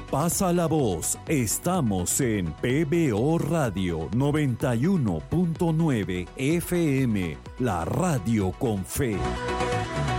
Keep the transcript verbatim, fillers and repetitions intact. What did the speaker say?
Pasa la voz, estamos en P B O Radio noventa y uno punto nueve F M, la radio con fe.